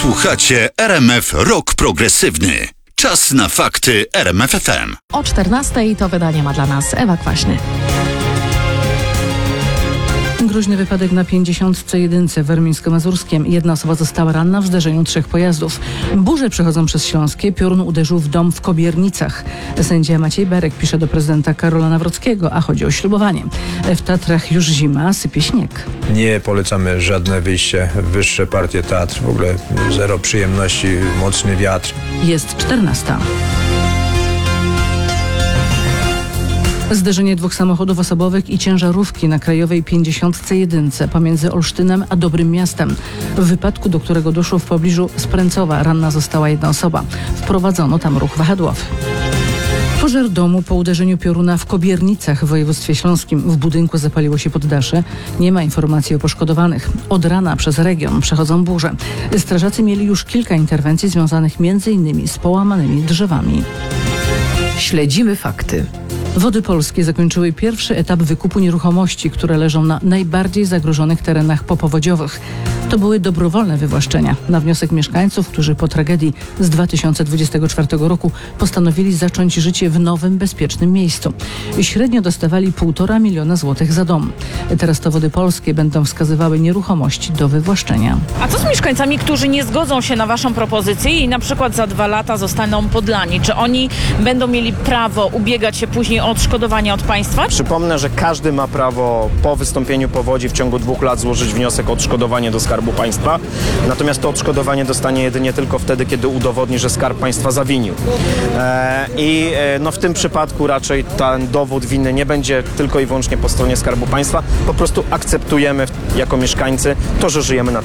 Słuchacie RMF Rock Progresywny. Czas na fakty RMF FM. O 14:00 to wydanie ma dla nas Ewa Kwaśny. Groźny wypadek na 51 w Warmińsko-Mazurskiem. Jedna osoba została ranna w zdarzeniu 3 pojazdów. Burze przechodzą przez Śląskie. Piorun uderzył w dom w Kobiernicach. Sędzia Maciej Berek pisze do prezydenta Karola Nawrockiego, a chodzi o ślubowanie. W Tatrach już zima, sypie śnieg. Nie polecamy żadne wyjście w wyższe partie Tatr. W ogóle zero przyjemności, mocny wiatr. Jest 14:00. Zderzenie 2 samochodów osobowych i ciężarówki na krajowej 51 pomiędzy Olsztynem a Dobrym Miastem. W wypadku, do którego doszło w pobliżu Spręcowa, ranna została jedna osoba. Wprowadzono tam ruch wahadłowy. Pożar domu po uderzeniu pioruna w Kobiernicach w województwie śląskim. W budynku zapaliło się poddasze. Nie ma informacji o poszkodowanych. Od rana przez region przechodzą burze. Strażacy mieli już kilka interwencji związanych m.in. z połamanymi drzewami. Śledzimy fakty. Wody Polskie zakończyły pierwszy etap wykupu nieruchomości, które leżą na najbardziej zagrożonych terenach popowodziowych. To były dobrowolne wywłaszczenia na wniosek mieszkańców, którzy po tragedii z 2024 roku postanowili zacząć życie w nowym, bezpiecznym miejscu. Średnio dostawali 1,5 miliona złotych za dom. Teraz to Wody Polskie będą wskazywały nieruchomości do wywłaszczenia. A co z mieszkańcami, którzy nie zgodzą się na waszą propozycję i na przykład za 2 lata zostaną poddani? Czy oni będą mieli prawo ubiegać się później o odszkodowanie od państwa? Przypomnę, że każdy ma prawo po wystąpieniu powodzi w ciągu 2 lat złożyć wniosek o odszkodowanie do Skarbu Państwa. Natomiast to odszkodowanie dostanie jedynie tylko wtedy, kiedy udowodni, że Skarb Państwa zawinił. W tym przypadku raczej ten dowód winy nie będzie tylko i wyłącznie po stronie Skarbu Państwa. Po prostu akceptujemy jako mieszkańcy to, że żyjemy na